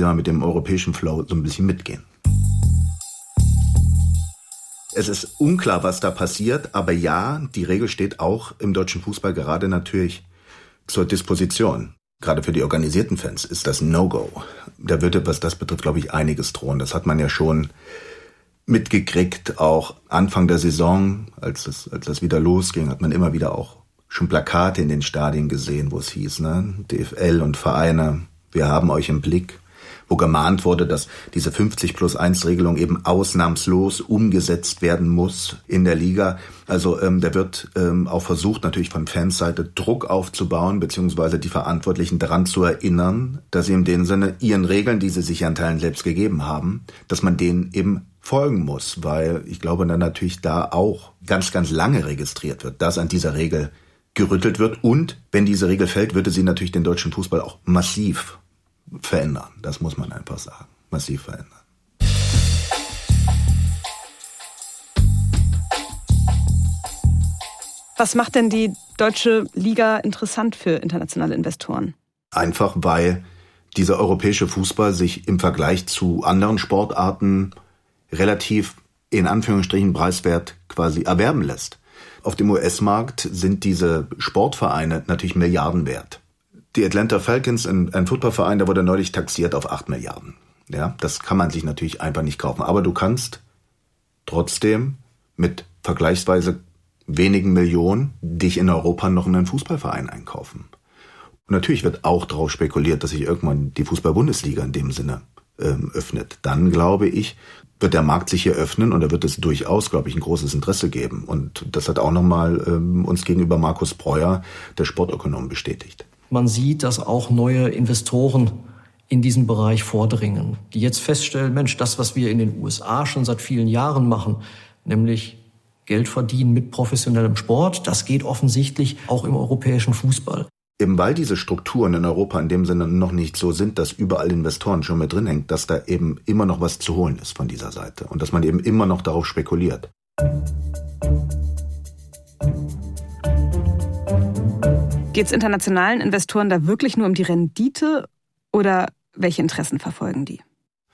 wir mal, mit dem europäischen Flow so ein bisschen mitgehen. Es ist unklar, was da passiert, aber ja, die Regel steht auch im deutschen Fußball gerade natürlich zur Disposition. Gerade für die organisierten Fans ist das ein No-Go. Da würde, was das betrifft, glaube ich, einiges drohen. Das hat man ja schon mitgekriegt, auch Anfang der Saison, als das wieder losging, hat man immer wieder auch schon Plakate in den Stadien gesehen, wo es hieß, ne, DFL und Vereine, wir haben euch im Blick, wo gemahnt wurde, dass diese 50+1-Regelung eben ausnahmslos umgesetzt werden muss in der Liga. Also da wird auch versucht, natürlich von Fansseite Druck aufzubauen, beziehungsweise die Verantwortlichen daran zu erinnern, dass sie in dem Sinne ihren Regeln, die sie sich an Teilen selbst gegeben haben, dass man denen eben folgen muss, weil ich glaube, dann natürlich da auch ganz, ganz lange registriert wird, dass an dieser Regel gerüttelt wird. Und wenn diese Regel fällt, würde sie natürlich den deutschen Fußball auch massiv verändern. Das muss man einfach sagen. Massiv verändern. Was macht denn die deutsche Liga interessant für internationale Investoren? Einfach, weil dieser europäische Fußball sich im Vergleich zu anderen Sportarten relativ, in Anführungsstrichen, preiswert quasi erwerben lässt. Auf dem US-Markt sind diese Sportvereine natürlich Milliarden wert. Die Atlanta Falcons, ein Footballverein, der wurde neulich taxiert auf 8 Milliarden. Ja, das kann man sich natürlich einfach nicht kaufen. Aber du kannst trotzdem mit vergleichsweise wenigen Millionen dich in Europa noch in einen Fußballverein einkaufen. Und natürlich wird auch darauf spekuliert, dass sich irgendwann die Fußball-Bundesliga in dem Sinne öffnet. Dann, glaube ich, wird der Markt sich hier öffnen und da wird es durchaus, glaube ich, ein großes Interesse geben. Und das hat auch nochmal uns gegenüber Markus Breuer, der Sportökonom, bestätigt. Man sieht, dass auch neue Investoren in diesen Bereich vordringen, die jetzt feststellen, Mensch, das, was wir in den USA schon seit vielen Jahren machen, nämlich Geld verdienen mit professionellem Sport, das geht offensichtlich auch im europäischen Fußball. Eben weil diese Strukturen in Europa in dem Sinne noch nicht so sind, dass überall Investoren schon mit drin hängt, dass da eben immer noch was zu holen ist von dieser Seite und dass man eben immer noch darauf spekuliert. Geht es internationalen Investoren da wirklich nur um die Rendite oder welche Interessen verfolgen die?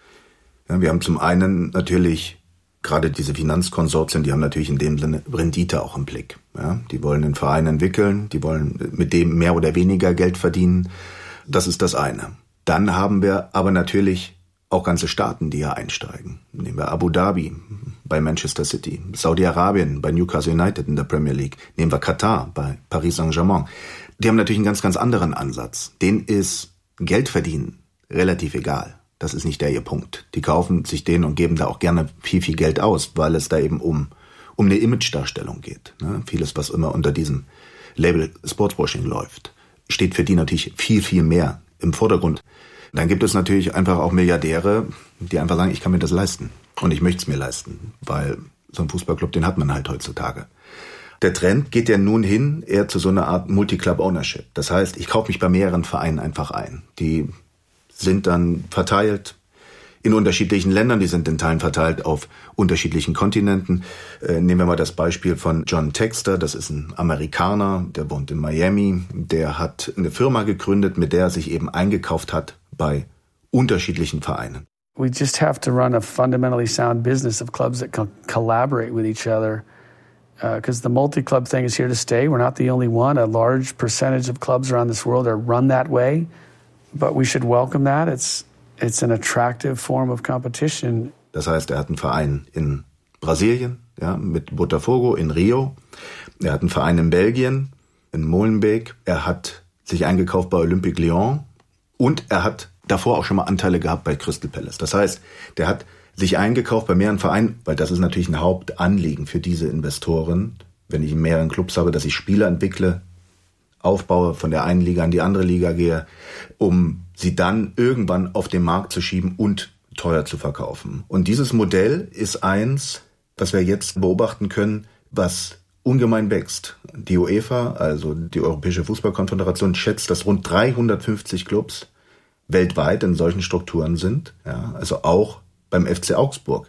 Ja, wir haben zum einen natürlich gerade diese Finanzkonsortien, die haben natürlich in dem Sinne Rendite auch im Blick. Ja, die wollen den Verein entwickeln, die wollen mit dem mehr oder weniger Geld verdienen. Das ist das eine. Dann haben wir aber natürlich auch ganze Staaten, die hier einsteigen. Nehmen wir Abu Dhabi bei Manchester City, Saudi-Arabien bei Newcastle United in der Premier League, nehmen wir Katar bei Paris Saint-Germain. Die haben natürlich einen ganz, ganz anderen Ansatz. Denen ist Geld verdienen relativ egal. Das ist nicht der ihr Punkt. Die kaufen sich den und geben da auch gerne viel, viel Geld aus, weil es da eben um eine Image-Darstellung geht. Ne? Vieles, was immer unter diesem Label Sportswashing läuft, steht für die natürlich viel, viel mehr im Vordergrund. Dann gibt es natürlich einfach auch Milliardäre, die einfach sagen, ich kann mir das leisten und ich möchte es mir leisten, weil so ein Fußballclub, den hat man halt heutzutage. Der Trend geht ja nun hin eher zu so einer Art Multi-Club-Ownership. Das heißt, ich kaufe mich bei mehreren Vereinen einfach ein. Die sind dann verteilt in unterschiedlichen Ländern, die sind in Teilen verteilt auf unterschiedlichen Kontinenten. Nehmen wir mal das Beispiel von John Textor, das ist ein Amerikaner, der wohnt in Miami, der hat eine Firma gegründet, mit der er sich eben eingekauft hat bei unterschiedlichen Vereinen. We just have to run a fundamentally sound business of clubs that can collaborate with each other. Because the multi-club thing is here to stay. We're not the only one. A large percentage of clubs around this world are run that way. But we should welcome that. It's an attractive form of competition. Das heißt, er hat einen Verein in Brasilien, ja, mit Botafogo in Rio. Er hat einen Verein in Belgien, in Molenbeek. Er hat sich eingekauft bei Olympique Lyon. Und er hat davor auch schon mal Anteile gehabt bei Crystal Palace. Das heißt, der hat sich eingekauft bei mehreren Vereinen, weil das ist natürlich ein Hauptanliegen für diese Investoren, wenn ich in mehreren Clubs habe, dass ich Spieler entwickle, aufbaue, von der einen Liga an die andere Liga gehe, um sie dann irgendwann auf den Markt zu schieben und teuer zu verkaufen. Und dieses Modell ist eins, was wir jetzt beobachten können, was ungemein wächst. Die UEFA, also die Europäische Fußballkonföderation, schätzt, dass rund 350 Clubs weltweit in solchen Strukturen sind. Ja, also auch beim FC Augsburg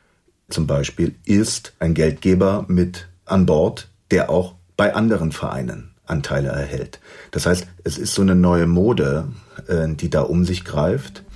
zum Beispiel ist ein Geldgeber mit an Bord, der auch bei anderen Vereinen Anteile erhält. Das heißt, es ist so eine neue Mode, die da um sich greift.